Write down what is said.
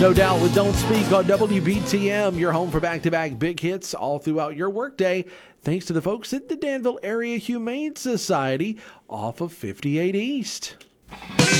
No Doubt with Don't Speak on WBTM, your home for back-to-back big hits all throughout your workday. Thanks to the folks at the Danville Area Humane Society off of 58 East.